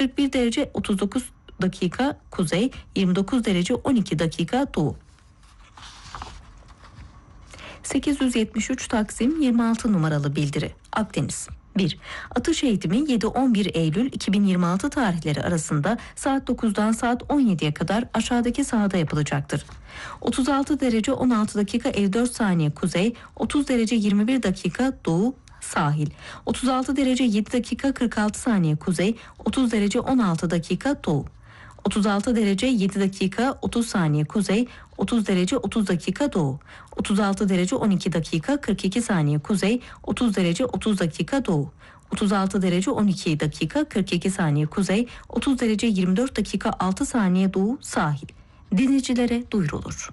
41 derece 39 dakika kuzey, 29 derece 12 dakika doğu. 873 Taksim 26 numaralı bildiri. Akdeniz. 1. Atış eğitimi 7-11 Eylül 2026 tarihleri arasında saat 9'dan saat 17'ye kadar aşağıdaki sahada yapılacaktır. 36 derece 16 dakika 54 saniye kuzey, 30 derece 21 dakika doğu sahil, 36 derece 7 dakika 46 saniye kuzey, 30 derece 16 dakika doğu. 36 derece 7 dakika 30 saniye kuzey, 30 derece 30 dakika doğu. 36 derece 12 dakika 42 saniye kuzey, 30 derece 30 dakika doğu. 36 derece 12 dakika 42 saniye kuzey, 30 derece 24 dakika 6 saniye doğu sahil. Dinleyicilere duyurulur.